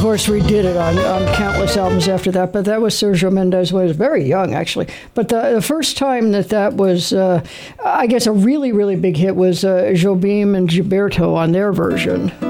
course, redid it on countless albums after that, but that was Sergio Mendes when he was very young, actually. But the first time that was, I guess, a really, really big hit was Jobim and Gilberto on their version.